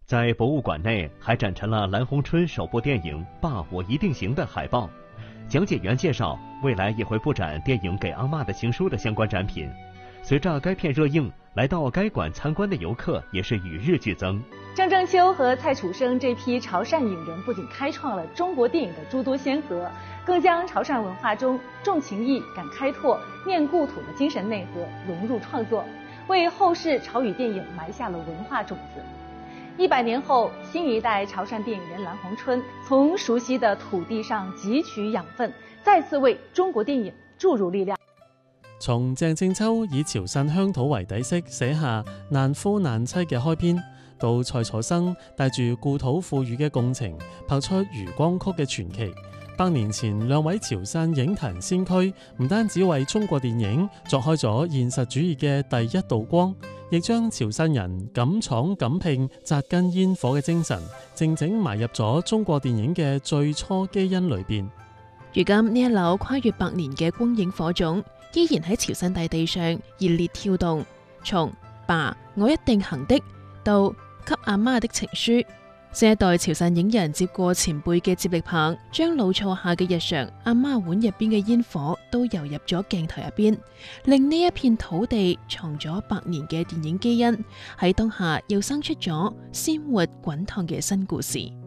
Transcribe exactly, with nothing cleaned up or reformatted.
在博物馆内还展陈了蓝红春首部电影《爸，我一定行》的海报。讲解员介绍，未来也会布展电影《给阿嬷的情书》的相关展品。随着该片热映，来到该馆参观的游客也是与日俱增。 张正秋和蔡楚生这批潮汕影人不仅开创了中国电影的诸多先河，更将潮汕文化中重情义、敢开拓、念故土的精神内核融入创作，为后世潮语电影埋下了文化种子。一百年后，新一代潮汕电影人蓝红春从熟悉的土地上汲取養分，再次為中國電影注入力量。 從鄭正秋以潮汕鄉土為底色寫下難夫難妻嘅開篇，到蔡楚生帶住故土賦予嘅共情，拍出漁光曲嘅傳奇。百年前兩位潮汕影壇先驅，唔單止為中國電影鑿開咗現實主義嘅第一道光，亦將潮汕人敢闖敢拼、扎根煙火嘅精神，靜靜埋入咗中國電影嘅最初基因裏邊。 如今呢一縷跨越百年嘅光影火種，依然喺潮汕大地上熱烈跳動。從爸，我一定行的，到給阿媽的情書，這一代潮汕影人接過前輩嘅接力棒，將老厝下嘅日常、阿媽碗入邊嘅煙火都游入咗鏡頭入邊，令呢一片土地藏咗百年嘅電影基因，喺當下又生出咗鮮活滾燙嘅新故事。